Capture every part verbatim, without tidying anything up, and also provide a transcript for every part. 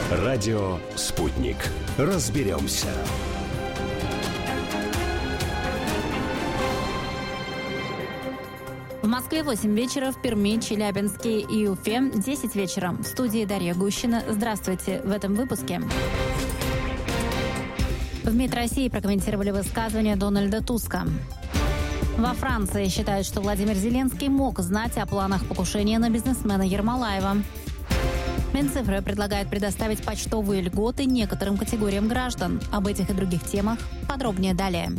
Радио «Спутник». Разберемся. В Москве восемь вечера, в Перми, Челябинске и Уфе десять вечера. В студии Дарья Гущина. Здравствуйте. В этом выпуске. В МИД России прокомментировали высказывание Дональда Туска. Во Франции считают, что Владимир Зеленский мог знать о планах покушения на бизнесмена Ермолаева. Минцифры предлагает предоставить почтовые льготы некоторым категориям граждан. Об этих и других темах подробнее далее.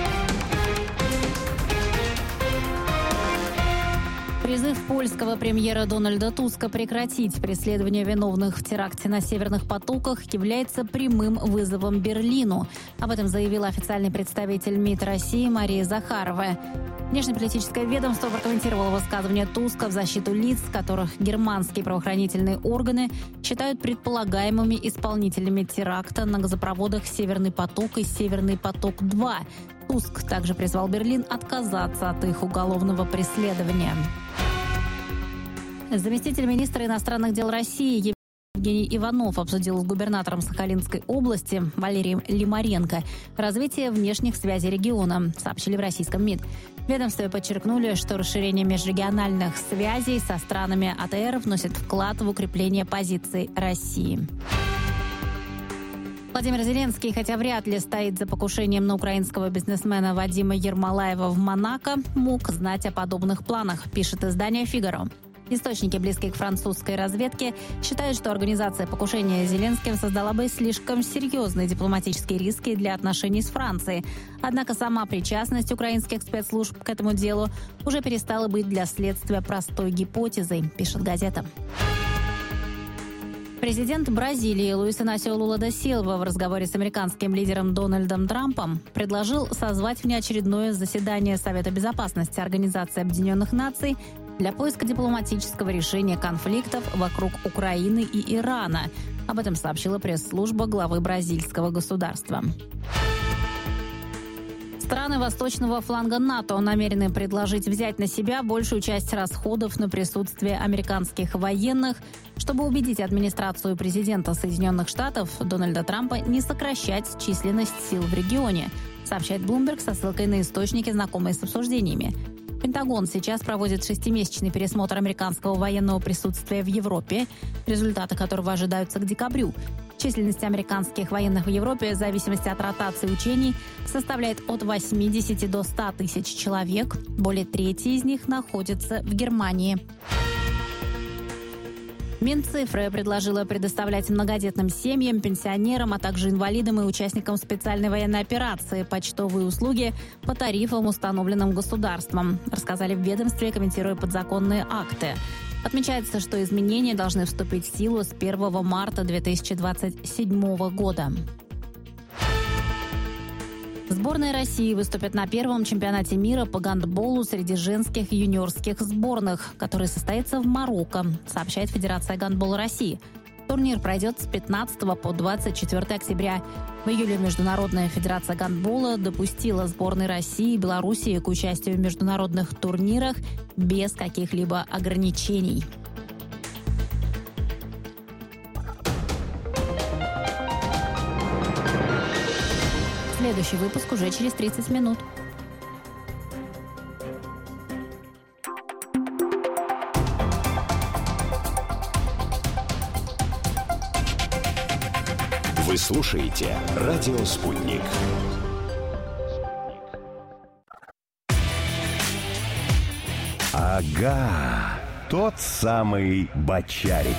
Призыв польского премьера Дональда Туска прекратить преследование виновных в теракте на Северных потоках является прямым вызовом Берлину. Об этом заявила официальный представитель МИД России Мария Захарова. Внешнеполитическое ведомство прокомментировало высказывание Туска в защиту лиц, которых германские правоохранительные органы считают предполагаемыми исполнителями теракта на газопроводах «Северный поток» и «Северный поток-два». Туск также призвал Берлин отказаться от их уголовного преследования. Заместитель министра иностранных дел России Евгений Иванов обсудил с губернатором Сахалинской области Валерием Лимаренко развитие внешних связей региона, сообщили в российском МИД. В ведомстве подчеркнули, что расширение межрегиональных связей со странами А Т Р вносит вклад в укрепление позиций России. Владимир Зеленский, хотя вряд ли стоит за покушением на украинского бизнесмена Вадима Ермолаева в Монако, мог знать о подобных планах, пишет издание «Фигаро». Источники, близкие к французской разведке, считают, что организация покушения Зеленским создала бы слишком серьезные дипломатические риски для отношений с Францией. Однако сама причастность украинских спецслужб к этому делу уже перестала быть для следствия простой гипотезой, пишет газета. Президент Бразилии Луис Инасио Лула да Силва в разговоре с американским лидером Дональдом Трампом предложил созвать внеочередное заседание Совета безопасности Организации Объединенных Наций для поиска дипломатического решения конфликтов вокруг Украины и Ирана. Об этом сообщила пресс-служба главы бразильского государства. Страны восточного фланга НАТО намерены предложить взять на себя большую часть расходов на присутствие американских военных, чтобы убедить администрацию президента Соединенных Штатов Дональда Трампа не сокращать численность сил в регионе, сообщает Bloomberg со ссылкой на источники, знакомые с обсуждениями. Пентагон сейчас проводит шестимесячный пересмотр американского военного присутствия в Европе, результаты которого ожидаются к декабрю. Численность американских военных в Европе в зависимости от ротации учений составляет от восьмидесяти до ста тысяч человек. Более трети из них находятся в Германии. Минцифры предложила предоставлять многодетным семьям, пенсионерам, а также инвалидам и участникам специальной военной операции почтовые услуги по тарифам, установленным государством, рассказали в ведомстве, комментируя подзаконные акты. Отмечается, что изменения должны вступить в силу с первого марта две тысячи двадцать седьмого года. Сборная России выступит на первом чемпионате мира по гандболу среди женских юниорских сборных, который состоится в Марокко, сообщает Федерация гандбола России. Турнир пройдет с пятнадцатого по двадцать четвёртое октября. В июле Международная федерация гандбола допустила сборной России и Белоруссии к участию в международных турнирах без каких-либо ограничений. Следующий выпуск уже через тридцать минут. Вы слушаете «Радио Спутник». Ага, тот самый Бочарик.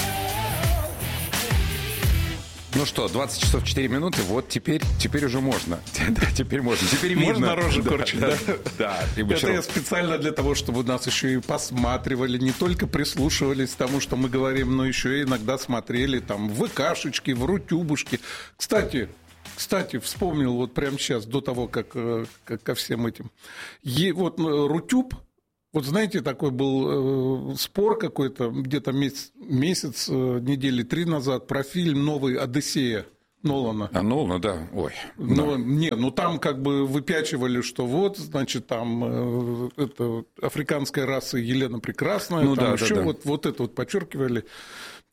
Ну что, двадцать часов четыре минуты, вот теперь, теперь уже можно. Да, теперь можно. Теперь видно. Можно рожу корчить, да? Да. Это я специально для того, чтобы нас еще и посматривали, не только прислушивались к тому, что мы говорим, но еще и иногда смотрели там в ВКшечки, в Рутюбушки. Кстати, кстати, вспомнил вот прямо сейчас, до того, как, как ко всем этим. И вот Рутюб, вот знаете, такой был э, спор какой-то где-то месяц, месяц э, недели три назад про фильм «Новый Одиссея» Нолана. А Нолана, да, ой. Ну, да. Не, ну там как бы выпячивали, что вот, значит, там э, это африканская раса Елена Прекрасная, ну, там да, еще да, да. Вот, вот это вот подчеркивали.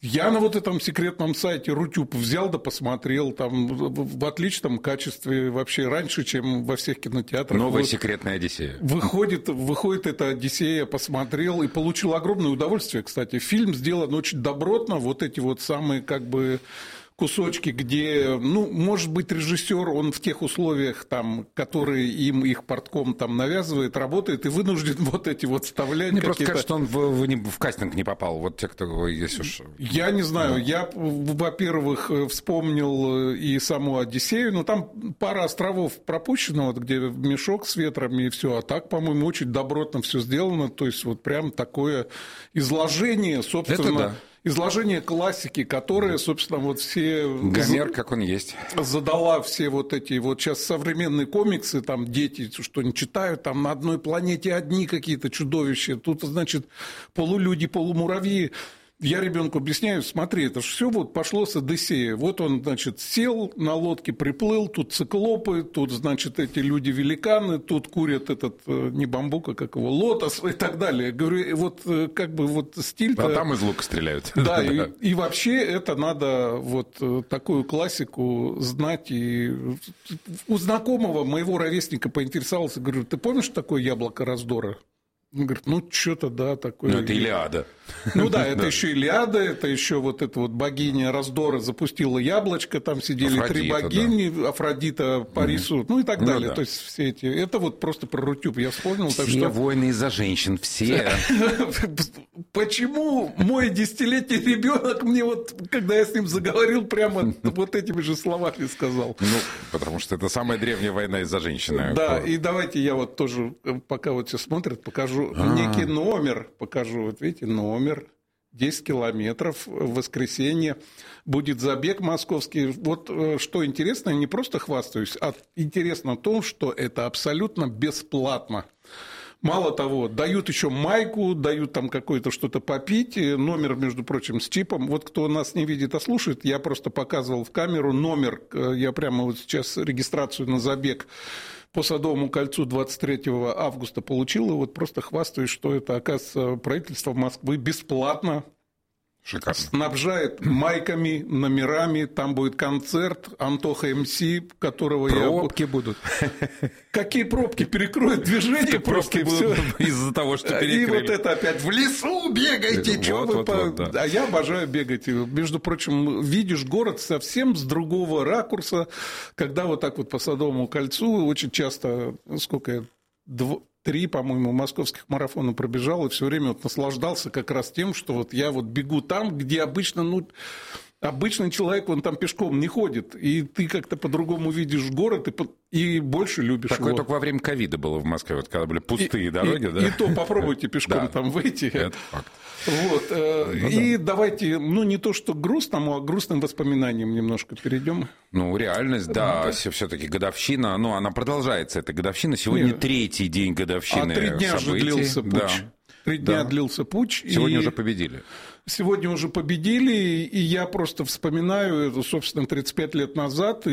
Я на вот этом секретном сайте Рутюб взял да посмотрел, там в отличном качестве, вообще раньше, чем во всех кинотеатрах. Новая вот секретная Одиссея. Выходит, выходит эта Одиссея, посмотрел и получил огромное удовольствие, кстати. Фильм сделан очень добротно, вот эти вот самые как бы кусочки, где, ну, может быть, режиссер, он в тех условиях, там, которые им их портком там навязывает, работает и вынужден вот эти вот вставлять. Мне просто кажется, что он в, в, в кастинг не попал, вот те, кто есть уж... Я не знаю, да. я, во-первых, вспомнил и саму Одиссею, но там пара островов пропущено, вот, где мешок с ветрами и все, а так, по-моему, очень добротно все сделано, то есть вот прям такое изложение, собственно... Это да. Изложение классики, которая, собственно, вот все... Гомер, как он есть. Задала все вот эти... Вот сейчас современные комиксы, там дети что-нибудь читают, там на одной планете одни какие-то чудовища, тут, значит, полулюди, полумуравьи. Я ребенку объясняю, смотри, это же все вот пошло с Одиссеи. Вот он, значит, сел на лодке, приплыл, тут циклопы, тут, значит, эти люди-великаны, тут курят этот, не бамбук, а как его, лотос и так далее. Я говорю, вот как бы вот стиль-то... А там из лука стреляют. Да, и, и вообще это надо вот такую классику знать. И у знакомого моего ровесника поинтересовался, говорю, ты помнишь такое яблоко раздора? Он говорит, ну, что-то, да, такое. Ну, это Илиада. Ну, да, это еще Илиада, это еще вот эта вот богиня раздора запустила яблочко, там сидели Афродита, три богини, да. Афродита, Парису, mm-hmm. ну, и так ну, далее. Да. То есть, все эти... Это вот просто про Рутюб я вспомнил. Все так что... войны из-за женщин, все. Почему мой десятилетний ребенок мне вот, когда я с ним заговорил, прямо вот этими же словами сказал? Ну, потому что это самая древняя война из-за женщины. Да, и давайте я вот тоже, пока вот все смотрят, покажу некий номер, покажу, вот видите, номер, десять километров, в воскресенье будет забег московский. Вот что интересно, я не просто хвастаюсь, а интересно то, что это абсолютно бесплатно. Мало того, дают еще майку, дают там какое-то что-то попить, номер, между прочим, с чипом. Вот кто нас не видит, а слушает, я просто показывал в камеру номер, я прямо вот сейчас регистрацию на забег по Садовому кольцу двадцать третьего августа получил, и вот просто хвастаюсь, что это, оказывается, правительство Москвы бесплатно Шикарно. Снабжает майками, номерами, там будет концерт Антоха МС, которого пробки я... Пробки будут. Какие пробки? Перекроют движение пробки будут из-за того, что перекрыли. И вот это опять в лесу бегайте, что вы... А я обожаю бегать. Между прочим, видишь город совсем с другого ракурса, когда вот так вот по Садовому кольцу очень часто, сколько я... Три, по-моему, московских марафона пробежал, и все время вот наслаждался как раз тем, что вот я вот бегу там, где обычно, ну, обычный человек, он там пешком не ходит, и ты как-то по-другому видишь город и, и больше любишь Такое его. только во время ковида было в Москве, вот когда были пустые и, дороги. И, да? и то попробуйте пешком да. там выйти. Это факт. Вот. Ну, и да. давайте, ну, не то что к грустному, а к грустным воспоминаниям немножко перейдем. Ну, реальность, да, да. все-таки годовщина, ну, она продолжается, эта годовщина. Сегодня Нет. третий день годовщины а три дня событий. же длился путь. Да. Три дня да. длился путь. Сегодня и... уже победили. Сегодня уже победили, и я просто вспоминаю это, собственно, тридцать пять лет назад,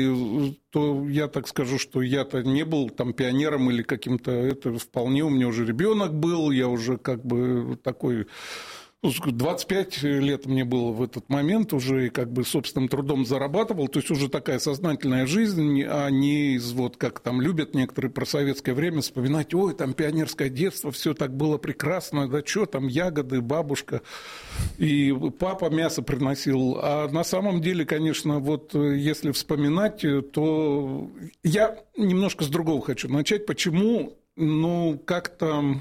и то я так скажу, что я-то не был там пионером или каким-то, это вполне у меня уже ребенок был, я уже как бы такой... двадцать пять лет мне было в этот момент, уже как бы собственным трудом зарабатывал, то есть уже такая сознательная жизнь, а не из вот как там любят некоторые про советское время вспоминать, ой, там пионерское детство, все так было прекрасно, да что там, ягоды, бабушка, и папа мясо приносил. А на самом деле, конечно, вот если вспоминать, то я немножко с другого хочу начать. Почему, ну, как-то...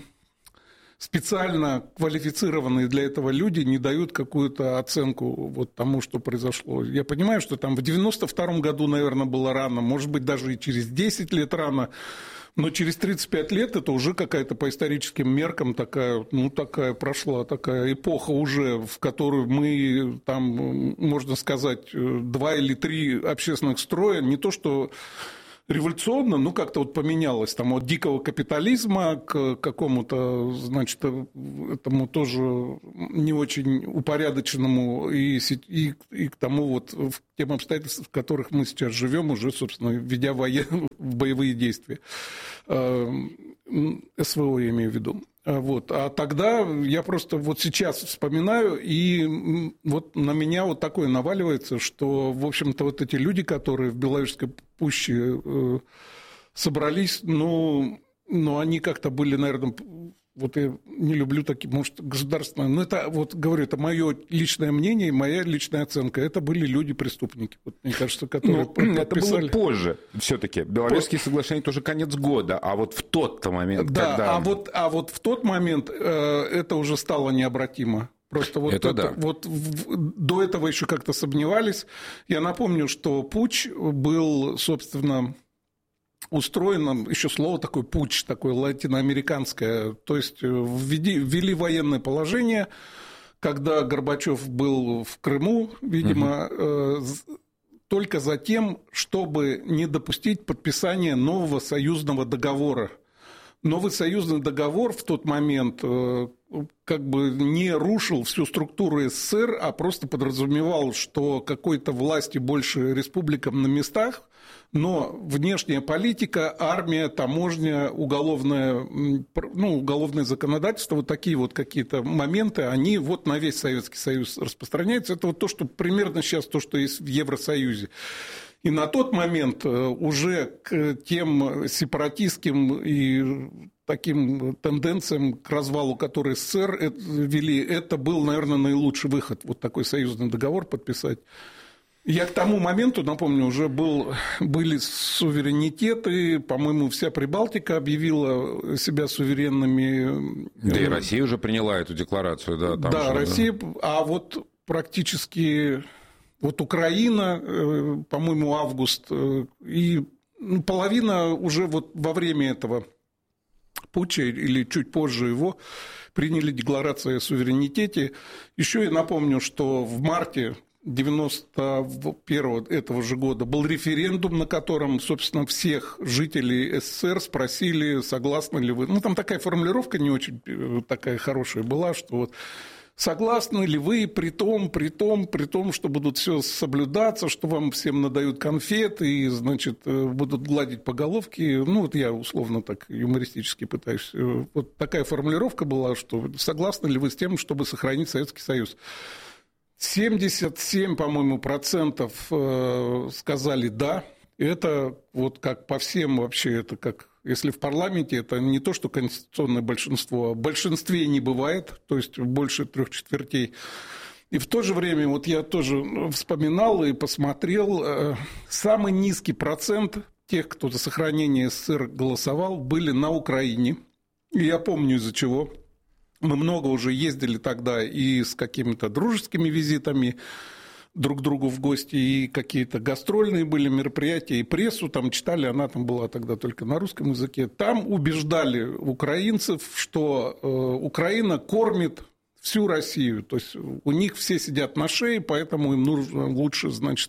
специально квалифицированные для этого люди не дают какую-то оценку вот тому, что произошло. Я понимаю, что там в девяносто втором году, наверное, было рано, может быть, даже и через десять лет рано, но через тридцать пять лет это уже какая-то по историческим меркам такая, ну, такая прошла, такая эпоха уже, в которую мы, там, можно сказать, два или три общественных строя, не то что... революционно, ну, как-то вот поменялось там от дикого капитализма к какому-то, значит, этому тоже не очень упорядоченному и, и, и к тому вот, к тем обстоятельствам, в которых мы сейчас живем, уже, собственно, введя воен... в боевые действия. СВО я имею в виду. Вот. А тогда я просто вот сейчас вспоминаю, и вот на меня вот такое наваливается, что, в общем-то, вот эти люди, которые в Беловежской пуще э, собрались, ну, ну, они как-то были, наверное, вот я не люблю такие, может, государственные, но это, вот говорю, это мое личное мнение, моя личная оценка. Это были люди-преступники, вот, мне кажется, которые ну, подписали. Это было позже все-таки. Беловежские соглашения тоже конец года, а вот в тот-то момент, да, когда... а вот, а вот в тот момент э, это уже стало необратимо. Просто вот, это, это, да. вот в, до этого еще как-то сомневались. Я напомню, что путч был, собственно... устроено, еще слово такое, путч, такое латиноамериканское, то есть ввели, ввели военное положение, когда Горбачев был в Крыму, видимо, угу. э, только за тем, чтобы не допустить подписания нового союзного договора. Новый союзный договор в тот момент э, как бы не рушил всю структуру СССР, а просто подразумевал, что какой-то власти больше республикам на местах, но внешняя политика, армия, таможня, уголовное, ну, уголовное законодательство, вот такие вот какие-то моменты, они вот на весь Советский Союз распространяются. Это вот то, что примерно сейчас то, что есть в Евросоюзе. И на тот момент уже к тем сепаратистским и таким тенденциям к развалу, которые СССР вели, это был, наверное, наилучший выход, вот такой союзный договор подписать. Я к тому моменту, напомню, уже был, были суверенитеты, по-моему, вся Прибалтика объявила себя суверенными. Да и Россия уже приняла эту декларацию. Да, там да же, Россия, да. А вот практически вот Украина, по-моему, август, и половина уже вот во время этого путча или чуть позже его приняли декларацию о суверенитете. Еще я напомню, что в марте девяносто первого этого же года был референдум, на котором, собственно, всех жителей СССР спросили, согласны ли вы. Ну, там такая формулировка не очень такая хорошая была, что вот согласны ли вы при том, при том, при том, что будут все соблюдаться, что вам всем надают конфеты и, значит, будут гладить по головке. Ну, вот я условно так юмористически пытаюсь. Вот такая формулировка была, что согласны ли вы с тем, чтобы сохранить Советский Союз. семьдесят семь, по-моему, процентов сказали «да». Это вот как по всем вообще, это как, если в парламенте, это не то, что конституционное большинство, а в большинстве не бывает, то есть больше трех четвертей. И в то же время, вот я тоже вспоминал и посмотрел, самый низкий процент тех, кто за сохранение СССР голосовал, были на Украине. И я помню, из-за чего. Мы много уже ездили тогда и с какими-то дружескими визитами друг к другу в гости, и какие-то гастрольные были мероприятия, и прессу там читали, она там была тогда только на русском языке. Там убеждали украинцев, что э, Украина кормит всю Россию, то есть у них все сидят на шее, поэтому им нужно лучше, значит,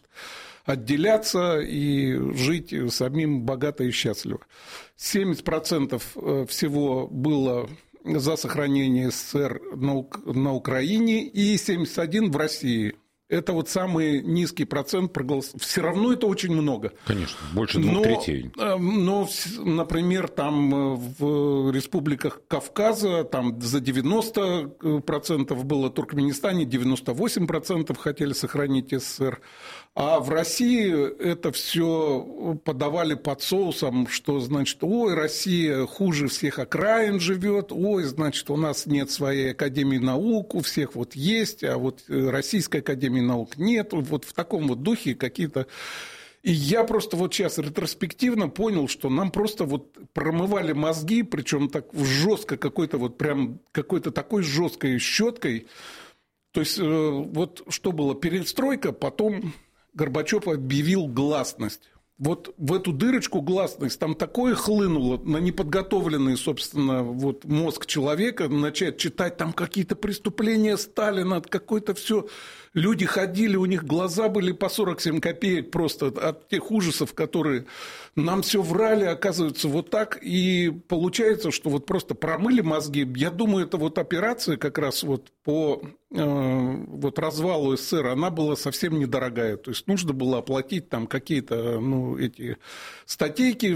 отделяться и жить самим богато и счастливо. семьдесят процентов всего было за сохранение СССР на, на Украине и семьдесят один процент в России. Это вот самый низкий процент проголосовал. Все равно это очень много. Конечно, больше двух но, третей. Но, например, там в республиках Кавказа там за девяносто процентов было, в Туркменистане девяносто восемь процентов хотели сохранить СССР. А в России это все подавали под соусом, что, значит, ой, Россия хуже всех окраин живет, ой, значит, у нас нет своей академии наук, у всех вот есть, а вот Российской академии наук нет. Вот в таком вот духе какие-то... И я просто вот сейчас ретроспективно понял, что нам просто вот промывали мозги, причем так жестко, какой-то вот прям какой-то такой жесткой щеткой. То есть вот что было, перестройка, потом Горбачев объявил гласность. Вот в эту дырочку гласность там такое хлынуло на неподготовленный, собственно, вот мозг человека, начать читать там какие-то преступления Сталина, какое-то все. Люди ходили, у них глаза были по сорок семь копеек просто от тех ужасов, которые нам все врали, оказывается, вот так. И получается, что вот просто промыли мозги. Я думаю, эта вот операция как раз вот по э, вот развалу СССР, она была совсем недорогая. То есть нужно было оплатить там какие-то, ну, эти статейки